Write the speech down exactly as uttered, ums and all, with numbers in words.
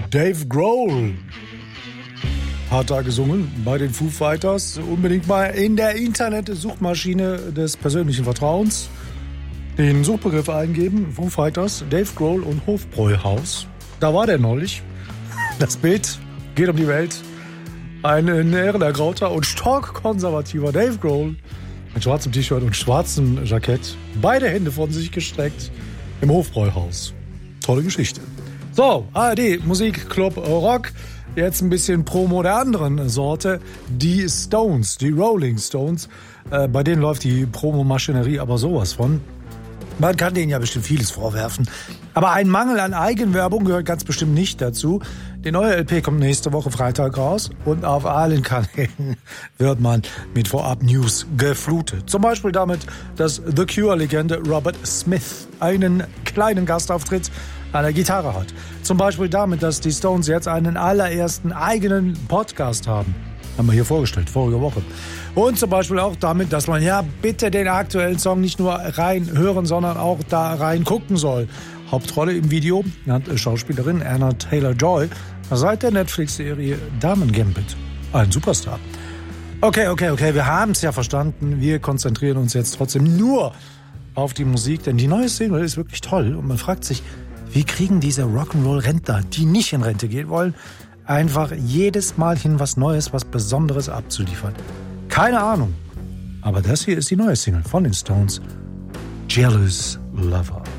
Dave Grohl hat da gesungen bei den Foo Fighters. Unbedingt mal in der Internet-Suchmaschine des persönlichen Vertrauens den Suchbegriff eingeben. Foo Fighters, Dave Grohl und Hofbräuhaus. Da war der neulich. Das Bild geht um die Welt. Ein in Ehren ergrauter und stockkonservativer Dave Grohl mit schwarzem T-Shirt und schwarzem Jackett. Beide Hände von sich gestreckt im Hofbräuhaus. Tolle Geschichte. So, A R D, Musik, Club, Rock. Jetzt ein bisschen Promo der anderen Sorte. Die Stones, die Rolling Stones. Äh, bei denen läuft die Promomaschinerie aber sowas von. Man kann denen ja bestimmt vieles vorwerfen. Aber ein Mangel an Eigenwerbung gehört ganz bestimmt nicht dazu. Die neue L P kommt nächste Woche Freitag raus und auf allen Kanälen wird man mit Vorab-News geflutet. Zum Beispiel damit, dass The Cure-Legende Robert Smith einen kleinen Gastauftritt an der Gitarre hat. Zum Beispiel damit, dass die Stones jetzt einen allerersten eigenen Podcast haben. Haben wir hier vorgestellt, vorige Woche. Und zum Beispiel auch damit, dass man ja bitte den aktuellen Song nicht nur rein hören, sondern auch da rein gucken soll. Hauptrolle im Video hat Schauspielerin Anna Taylor-Joy seit der Netflix-Serie Damen Gambit. Ein Superstar. Okay, okay, okay, wir haben es ja verstanden. Wir konzentrieren uns jetzt trotzdem nur auf die Musik, denn die neue Single ist wirklich toll. Und man fragt sich, wie kriegen diese Rock'n'Roll-Rentner, die nicht in Rente gehen wollen, einfach jedes Mal hin, was Neues, was Besonderes abzuliefern? Keine Ahnung. Aber das hier ist die neue Single von den Stones. Jealous Lover.